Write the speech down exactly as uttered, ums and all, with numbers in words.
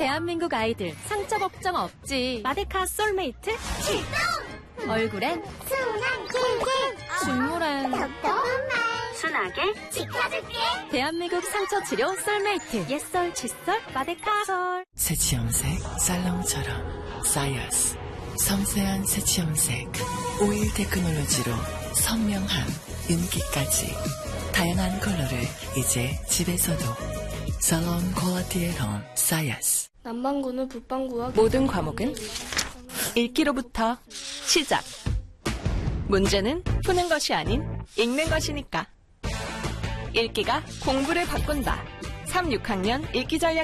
대한민국 아이들 상처 걱정 없지. 마데카 솔메이트 출동! 얼굴엔 순한 꿀꿀 중물엔 덕덕한 말 순하게 지켜줄게. 대한민국 상처 치료 솔메이트. 옛설 칫솔 마데카 솔. 새치염색 살롱처럼 사이어스 섬세한 새치염색 오일 테크놀로지로 선명함, 윤기까지 다양한 컬러를 이제 집에서도 살롱 퀄리티의 홈 사이어스. 남반구는 북반구와 모든 과목은 읽기로부터 시작. 문제는 푸는 것이 아닌 읽는 것이니까. 읽기가 공부를 바꾼다. 삼, 육 학년 읽기 전략